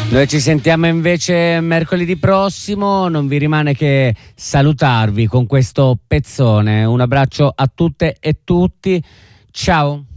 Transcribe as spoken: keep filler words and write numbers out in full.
Noi ci sentiamo invece mercoledì prossimo, non vi rimane che salutarvi con questo pezzone. Un abbraccio a tutte e tutti, ciao!